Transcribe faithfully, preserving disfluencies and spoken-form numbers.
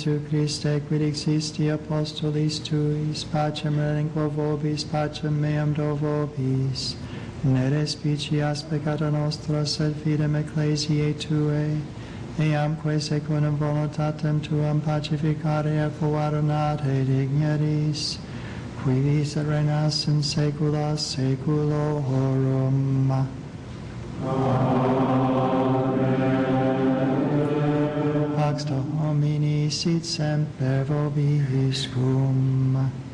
Jesu Christe, quid existi apostolis tuis, pacem relinquo vobis, pacem meam do vobis, ne respicias peccata nostra, sed fidem ecclesiae Tuae, eamque secundum voluntatem Tuam pacificare et coadunate digneris, qui vis et reinas in saecula saeculorum. Pax Domini sit semper vobiscum.